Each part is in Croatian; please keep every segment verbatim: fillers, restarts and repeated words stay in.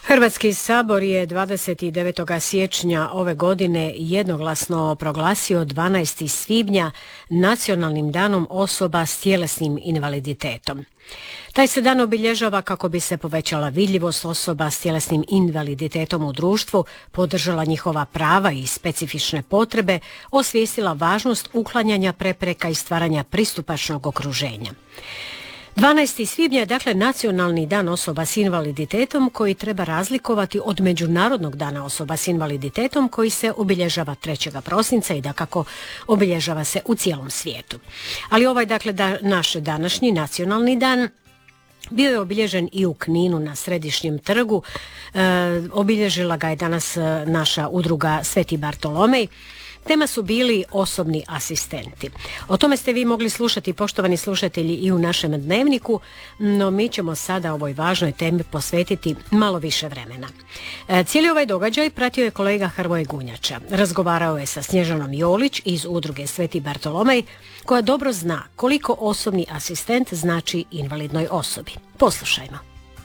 Hrvatski sabor je dvadeset devetog siječnja ove godine jednoglasno proglasio dvanaesti svibnja Nacionalnim danom osoba s tjelesnim invaliditetom. Taj se dan obilježava kako bi se povećala vidljivost osoba s tjelesnim invaliditetom u društvu, podržala njihova prava i specifične potrebe, osvijestila važnost uklanjanja prepreka i stvaranja pristupačnog okruženja. dvanaesti svibnja je dakle Nacionalni dan osoba s invaliditetom koji treba razlikovati od Međunarodnog dana osoba s invaliditetom koji se obilježava trećeg prosinca i dakako obilježava se u cijelom svijetu. Ali ovaj dakle da, naš današnji Nacionalni dan bio je obilježen i u Kninu na Središnjem trgu. E, obilježila ga je danas naša udruga Sveti Bartolomej. Tema su bili osobni asistenti. O tome ste vi mogli slušati, poštovani slušatelji, i u našem dnevniku, no mi ćemo sada ovoj važnoj temi posvetiti malo više vremena. E, cijeli ovaj događaj pratio je kolega Hrvoje Gunjača. Razgovarao je sa Snježanom Jolić iz udruge Sveti Bartolomej, koja dobro zna koliko osobni asistent znači invalidnoj osobi. Poslušajmo.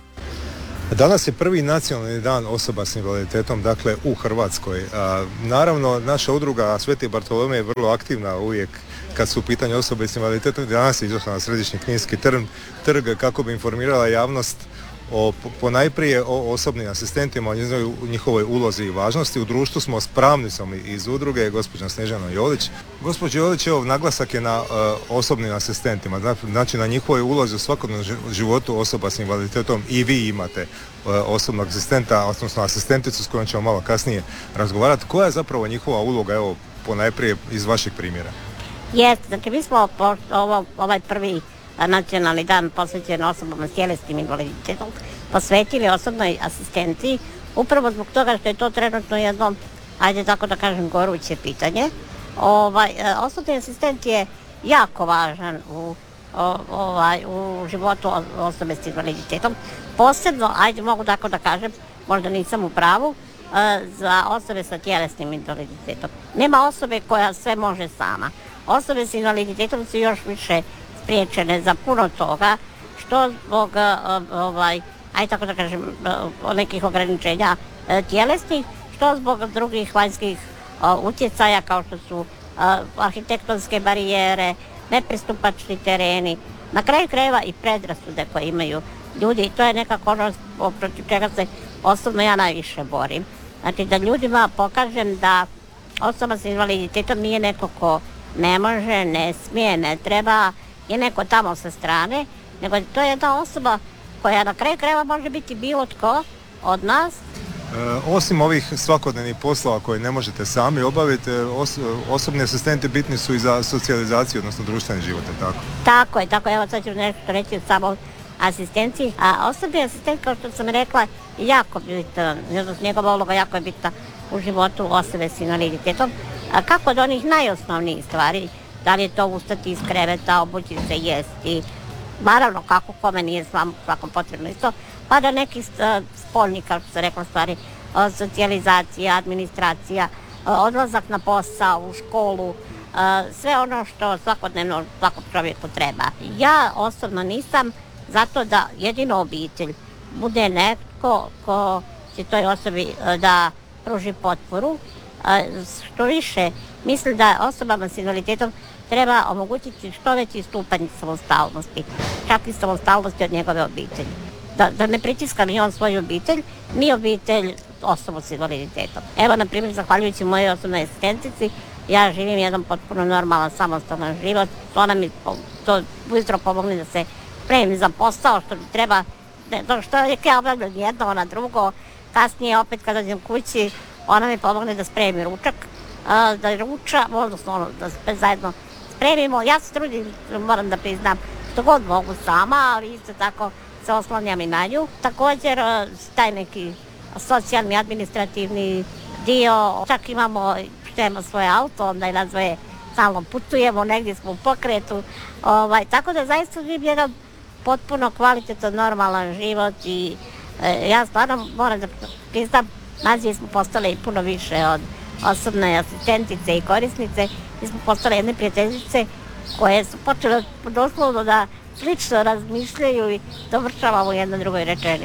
Danas je prvi nacionalni dan osoba s invaliditetom, dakle u Hrvatskoj. A, naravno, naša udruga Sveti Bartolomej je vrlo aktivna uvijek kad su u pitanju osobe s invaliditetom. Danas je izašla na Središnji kninski trg, trg kako bi informirala javnost o, ponajprije o osobnim asistentima, o njihovoj ulozi i važnosti. U društvu smo s pravnicom iz udruge, gospođom Snježanom Jolić. Gospođo Jolić, evo, naglasak je na uh, osobnim asistentima, znači na njihovoj ulozi u svakodnevnom životu osoba s invaliditetom. I vi imate uh, osobnog asistenta, odnosno asistenticu s kojom ćemo malo kasnije razgovarati. Koja je zapravo njihova uloga, evo, ponajprije iz vašeg primjera? Jeste, znači mi smo po, ovo, ovaj prvi Nacionalni dan posvećen osobama s tjelesnim invaliditetom posvetili osobnoj asistenciji, upravo zbog toga što je to trenutno jedno, ajde tako da kažem, goruće pitanje. Ovaj, osobni asistent je jako važan u, o, ovaj, u životu osobe s invaliditetom, posebno, ajde mogu tako da kažem, možda nisam u pravu, za osobe sa tjelesnim invaliditetom. Nema osobe koja sve može sama. Osobe s invaliditetom su još više spriječene za puno toga, što zbog ovaj, aj tako da kažem, nekih ograničenja tjelesnih, što zbog drugih vanjskih utjecaja kao što su arhitektonske barijere, nepristupačni tereni, na kraju krajeva i predrasude koje imaju ljudi, i to je nekako ono protiv čega se osobno ja najviše borim. Znači da ljudima pokažem da osoba s invaliditetom nije neko ko ne može, ne smije, ne treba, je neko tamo sa strane, nego to je jedna osoba koja na kraju krajeva može biti bilo tko od nas. E, osim ovih svakodnevnih poslova koje ne možete sami obaviti, os, osobni asistenti bitni su i za socijalizaciju, odnosno društveni život, je tako? Tako je, tako je, evo sad ću nešto reći o samom asistenciji. A osobni asistent, kao što sam rekla, je jako bitan, njegova uloga jako je bitna u životu osobe s invaliditetom. A kako od onih najosnovnijih stvari, da li je to ustati iz kreveta, obući se, jesti, naravno kako kome nije svakom potrebno isto, pa da neki spoljni, kao što sam rekla, stvari, socijalizacija, administracija, odlazak na posao, u školu, sve ono što svakodnevno svakom čovjeku treba. Ja osobno nisam zato da jedino obitelj bude netko ko će toj osobi da pruži potporu. Što više, mislim da osobama s invaliditetom treba omogućiti što veći stupanj samostalnosti, čak i samostalnosti od njegove obitelji. Da, da ne pritiska ni on svoju obitelj, ni obitelj osobu s invaliditetom. Evo, na primjer, zahvaljujući mojoj osobnoj asistentici, ja živim jedan potpuno normalan, samostalan život. Ona mi to ujutro pomogne da se spremim za posao, što mi treba, to što je ja obavljam jedno, ona drugo. Kasnije, opet kada dođem kući, ona mi pomogne da spremim ručak, da ručam, odnosno ono, da sve zajedno spremimo. Ja se trudim, moram da priznam, što god mogu sama, ali isto tako se oslanjam i na nju. Također, taj neki socijalni, administrativni dio, čak imamo, što imamo svoje auto, onda i na svoje stalno putujemo, negdje smo u pokretu. Ovaj, tako da zaista živim jedan potpuno kvalitetan, normalan život i e, ja stvarno moram da priznam, nazivi smo postale i puno više od osobne asistentice i korisnice. Mi smo postale jedne prijateljice koje su počele doslovno da slično razmišljaju i dovršavamo jedno drugoj rečenici.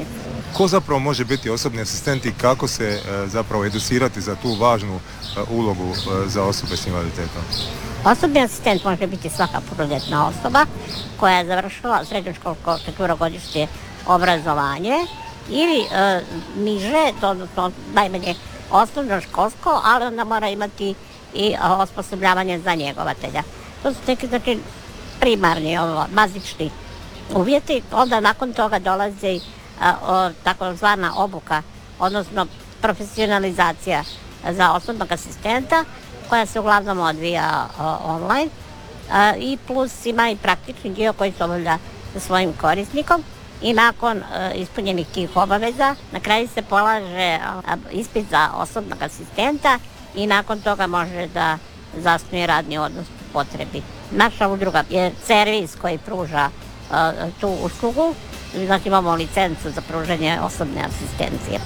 Ko zapravo može biti osobni asistent i kako se zapravo educirati za tu važnu ulogu za osobe s invaliditetom? Osobni asistent može biti svaka punoljetna osoba koja je završila srednjoškolsko četverogodišnje obrazovanje ili e, niže, odnosno najmanje osnovnoškolsko, ali onda mora imati i osposobljavanje za njegovatelja. To su neki znači, primarni, ovo, bazični uvjeti. Onda nakon toga dolazi takozvana obuka, odnosno profesionalizacija za osobnog asistenta koja se uglavnom odvija a, online a, i plus ima i praktični dio koji se obavlja sa svojim korisnikom i nakon a, ispunjenih tih obaveza na kraju se polaže a, ispit za osobnog asistenta i nakon toga može da zasnuje radni odnos po potrebi. Naša udruga je servis koji pruža a, tu uslugu, znači imamo licencu za pružanje osobne asistencije.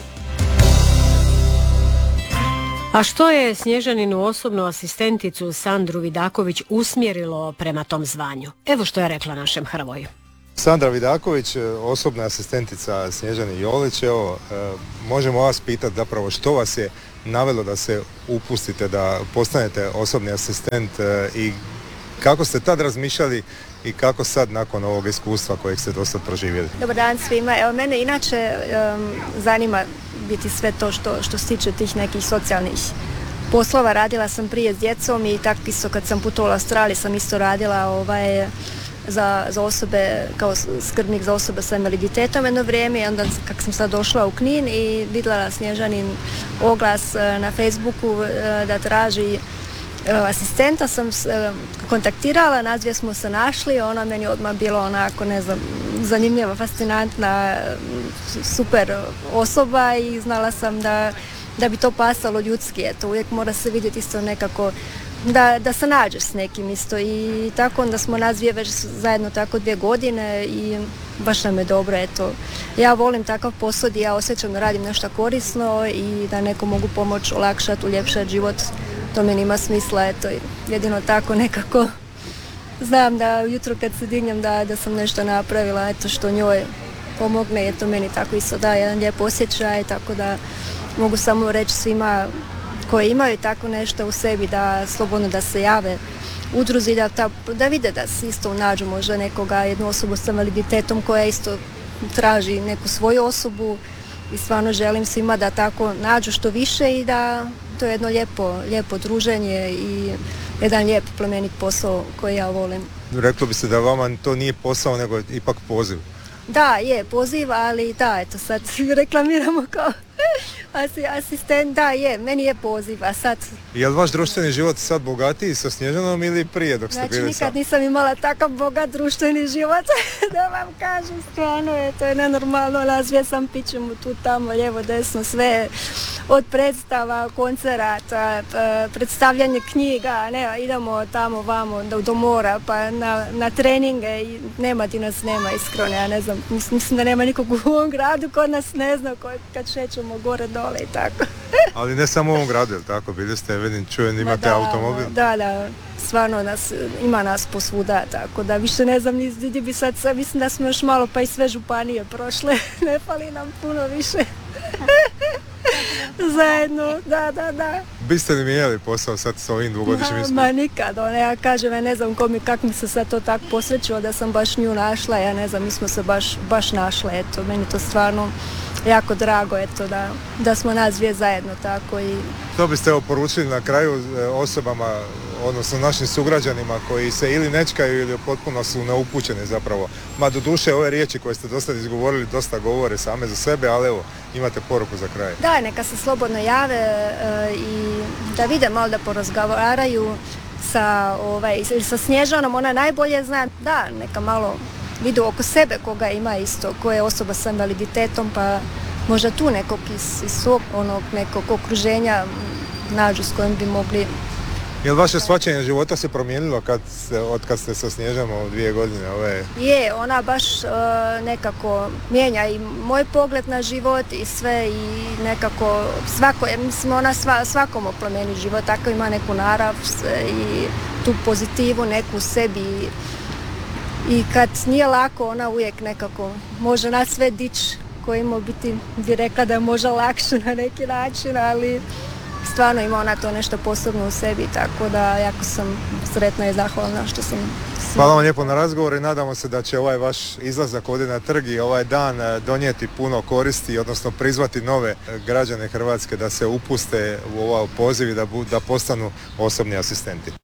A što je Snježaninu osobnu asistenticu Sandru Vidaković usmjerilo prema tom zvanju? Evo što je rekla našem Hrvoju. Sandra Vidaković, osobna asistentica Snježani Jolić, evo, možemo vas pitati zapravo što vas je navelo da se upustite, da postanete osobni asistent i kako ste tad razmišljali i kako sad nakon ovog iskustva kojeg ste do sad proživjeli? Dobar dan svima. Evo, mene inače um, zanima biti sve to što, što se tiče tih nekih socijalnih poslova. Radila sam prije s djecom i tako isto kad sam putovala u Australiji sam isto radila ovaj, za, za osobe, kao skrbnik za osobe sa invaliditetom jedno vrijeme i onda kako sam sad došla u Knin i vidjela Snježanin oglas na Facebooku da traži asistenta, sam kontaktirala, nas dvije smo se našli, ona meni odmah bilo onako, ne znam, zanimljiva, fascinantna, super osoba i znala sam da, da bi to pasalo ljudski, eto, uvijek mora se vidjeti isto nekako, da, da se nađeš s nekim isto i tako onda smo nas dvije već zajedno tako dvije godine i baš nam je dobro, eto. Ja volim takav posao i ja osjećam da radim nešto korisno i da neko mogu pomoći, olakšati, uljepšati život. To meni ima smisla, eto, jedino tako nekako znam da ujutro kad se dignem da, da sam nešto napravila, eto, što njoj pomogne, eto, meni tako isto da jedan lijep osjećaj, tako da mogu samo reći svima koji imaju tako nešto u sebi da slobodno da se jave udruzi, da, ta, da vide da se isto nađu možda nekoga, jednu osobu sa invaliditetom koja isto traži neku svoju osobu i stvarno želim svima da tako nađu što više i da to je jedno lijepo, lijepo druženje i jedan lijep plemenit posao koji ja volim. Reklo bi se da vama to nije posao nego ipak poziv. Da, je poziv, ali da, eto sad reklamiramo kao asistent, da je, meni je poziv, a sad... Je li vaš društveni život sad bogatiji sa Snježanom ili prije dok ste znači, bili sam? Znači nikad nisam imala takav bogat društveni život, da vam kažem, stvarno je, to je nenormalno, nazvije sam pićemo tu, tamo, lijevo, desno, sve od predstava, koncerata, predstavljanje knjiga, ne, idemo tamo, vamo, do, do mora, pa na, na treninge i nema ti nas, nema iskreno, ja ne znam, mislim da nema nikog u ovom gradu, kod nas ne zna, kad šećemo gore dole i tako. Ali ne samo u ovom gradu, ili tako? Bili ste, vidim, čujem, imate da, automobil? Da, da, stvarno nas, ima nas posvuda, tako da više ne znam, gdje bi sad, mislim da smo još malo pa i sve županije prošle, ne fali nam puno više. Zajedno, da, da, da. Biste li mijenjali posao sad s ovim dvogodišnjim iskustvom? Ma nikad, ona, ja kažem, ja ne znam ko mi, kak mi se sad to tako posrećilo da sam baš nju našla, ja ne znam, mi smo se baš, baš našle, eto, meni to stvarno jako drago, eto, da, da smo nas dvije zajedno tako i... Što biste evo poručili na kraju osobama, odnosno našim sugrađanima koji se ili nečkaju ili potpuno su neupućeni zapravo? Ma do duše ove riječi koje ste dosta izgovorili dosta govore same za sebe, ali evo, imate poruku za kraj. Da, neka se slobodno jave e, i da vide malo da porazgovaraju sa, ovaj, sa Snježanom, ona najbolje zna, da, neka malo vidu oko sebe koga ima isto, ko je osoba sa invaliditetom, pa možda tu nekog iz, iz svog onog nekog okruženja nađu s kojim bi mogli... Je li vaše shvaćanje života se promijenilo kad se, od kad ste sa Snježanom dvije godine? Ove... Je, ona baš uh, nekako mijenja i moj pogled na život i sve i nekako svako, mislim ona sva, svakom oplemeni život, tako ima neku narav i tu pozitivu neku u sebi i kad nije lako ona uvijek nekako može nas sve dići koje imao biti, bi rekla da je možda lakše na neki način, ali stvarno ima ona to nešto posebno u sebi, tako da jako sam sretna i zahvalna što sam... Hvala vam lijepo na razgovor i nadamo se da će ovaj vaš izlazak ovdje na trg i ovaj dan donijeti puno koristi, odnosno prizvati nove građane Hrvatske da se upuste u ovaj poziv i da, da postanu osobni asistenti.